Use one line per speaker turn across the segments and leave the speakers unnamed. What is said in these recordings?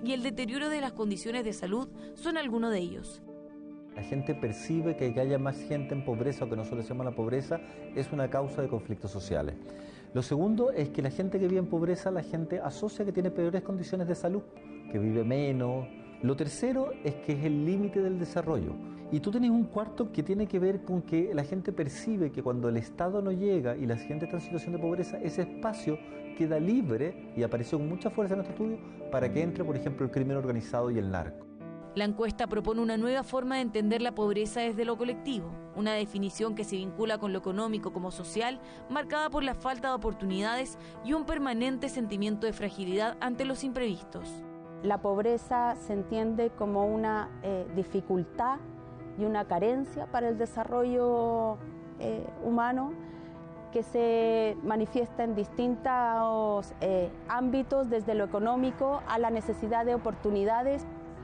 y el deterioro de las condiciones de salud son algunos de ellos.
La gente percibe que haya más gente en pobreza o que nosotros llamamos la pobreza es una causa de conflictos sociales. Lo segundo es que la gente que vive en pobreza, la gente asocia que tiene peores condiciones de salud, que vive menos. Lo tercero es que es el límite del desarrollo. Y tú tenés un cuarto que tiene que ver con que la gente percibe que cuando el Estado no llega y la gente está en situación de pobreza, ese espacio queda libre, y apareció con mucha fuerza en nuestro estudio, para que entre, por ejemplo, el crimen organizado y el narco.
La encuesta propone una nueva forma de entender la pobreza desde lo colectivo, una definición que se vincula con lo económico como social, marcada por la falta de oportunidades y un permanente sentimiento de fragilidad ante los imprevistos.
La pobreza se entiende como una dificultad y una carencia para el desarrollo humano que se manifiesta en distintos ámbitos, desde lo económico a la necesidad de oportunidades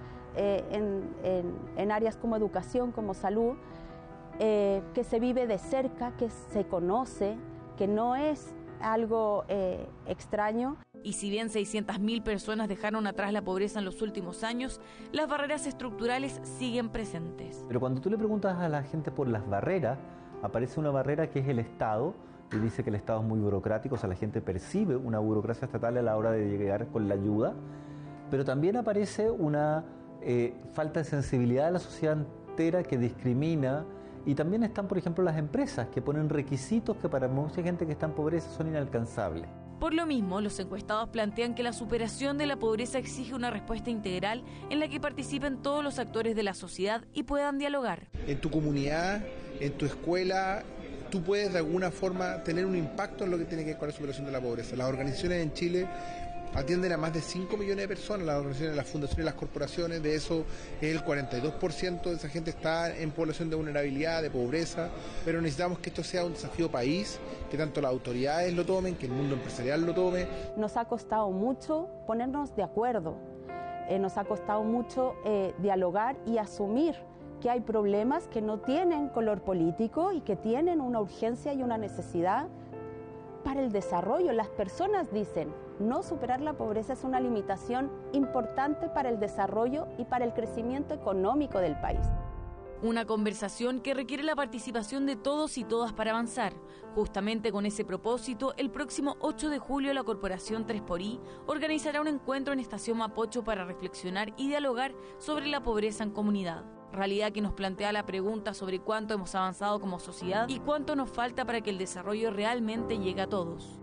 en áreas como educación, como salud, que se vive de cerca, que se conoce, que no es algo extraño.
Y si bien 600.000 personas dejaron atrás la pobreza en los últimos años, las barreras estructurales siguen presentes.
Pero cuando tú le preguntas a la gente por las barreras, aparece una barrera que es el Estado, y dice que el Estado es muy burocrático, o sea, la gente percibe una burocracia estatal a la hora de llegar con la ayuda, pero también aparece una falta de sensibilidad de la sociedad entera que discrimina, y también están, por ejemplo, las empresas que ponen requisitos que para mucha gente que está en pobreza son inalcanzables.
Por lo mismo, los encuestados plantean que la superación de la pobreza exige una respuesta integral en la que participen todos los actores de la sociedad y puedan dialogar.
En tu comunidad, en tu escuela, tú puedes de alguna forma tener un impacto en lo que tiene que ver con la superación de la pobreza. Las organizaciones en Chile atienden a más de 5 millones de personas, las organizaciones, las fundaciones, las corporaciones. De eso el 42% de esa gente está en población de vulnerabilidad, de pobreza, pero necesitamos que esto sea un desafío país, que tanto las autoridades lo tomen, que el mundo empresarial lo tome.
Nos ha costado mucho ponernos de acuerdo, nos ha costado mucho dialogar y asumir que hay problemas que no tienen color político y que tienen una urgencia y una necesidad para el desarrollo. Las personas dicen, no superar la pobreza es una limitación importante para el desarrollo y para el crecimiento económico del país.
Una conversación que requiere la participación de todos y todas para avanzar. Justamente con ese propósito, el próximo 8 de julio la Corporación 3xI organizará un encuentro en Estación Mapocho para reflexionar y dialogar sobre la pobreza en comunidad. Realidad que nos plantea la pregunta sobre cuánto hemos avanzado como sociedad y cuánto nos falta para que el desarrollo realmente llegue a todos.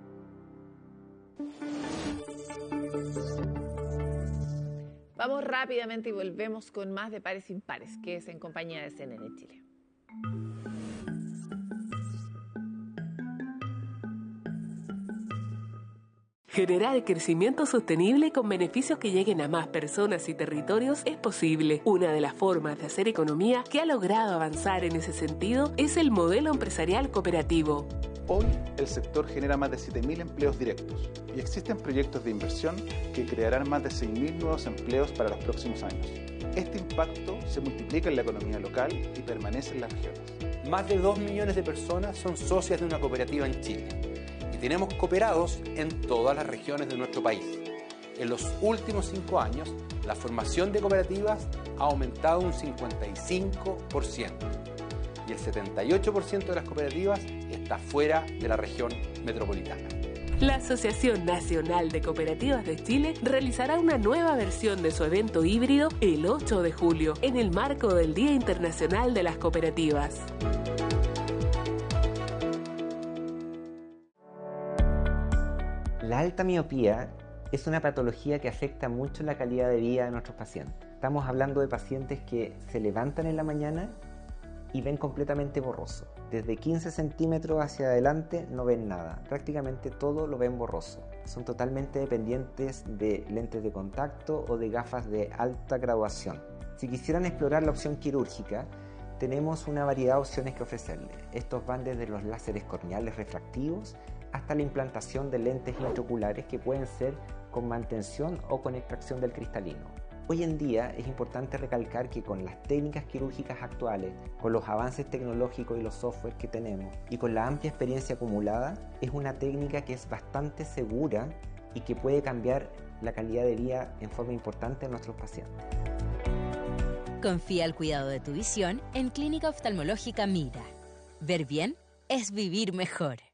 Vamos rápidamente y volvemos con más de Pares Impares, que es en compañía de CNN Chile.
Generar crecimiento sostenible con beneficios que lleguen a más personas y territorios es posible. Una de las formas de hacer economía que ha logrado avanzar en ese sentido es el modelo empresarial cooperativo.
Hoy el sector genera más de 7.000 empleos directos y existen proyectos de inversión que crearán más de 6.000 nuevos empleos para los próximos años. Este impacto se multiplica en la economía local y permanece en las regiones.
Más de 2 millones de personas son socias de una cooperativa en Chile. Tenemos cooperados en todas las regiones de nuestro país. En los últimos 5 años, la formación de cooperativas ha aumentado un 55% y el 78% de las cooperativas está fuera de la región metropolitana.
La Asociación Nacional de Cooperativas de Chile realizará una nueva versión de su evento híbrido el 8 de julio, en el marco del Día Internacional de las Cooperativas.
La alta miopía es una patología que afecta mucho la calidad de vida de nuestros pacientes. Estamos hablando de pacientes que se levantan en la mañana y ven completamente borroso. Desde 15 centímetros hacia adelante no ven nada, prácticamente todo lo ven borroso. Son totalmente dependientes de lentes de contacto o de gafas de alta graduación. Si quisieran explorar la opción quirúrgica, tenemos una variedad de opciones que ofrecerles. Estos van desde los láseres corneales refractivos hasta la implantación de lentes intraoculares que pueden ser con mantención o con extracción del cristalino. Hoy en día es importante recalcar que con las técnicas quirúrgicas actuales, con los avances tecnológicos y los software que tenemos y con la amplia experiencia acumulada, es una técnica que es bastante segura y que puede cambiar la calidad de vida en forma importante a nuestros pacientes.
Confía el cuidado de tu visión en Clínica Oftalmológica Mira. Ver bien es vivir mejor.